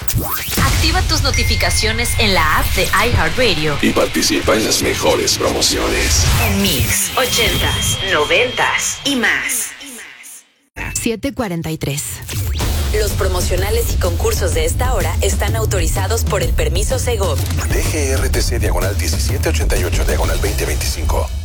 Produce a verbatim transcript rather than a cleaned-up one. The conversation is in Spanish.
Activa tus notificaciones en la app de iHeartRadio y participa en las mejores promociones. en Mix, ochentas, noventas y más. siete cuarenta y tres. Los promocionales y concursos de esta hora están autorizados por el permiso Segov. D G R T C diagonal diecisiete ochenta y ocho diagonal veinte veinticinco.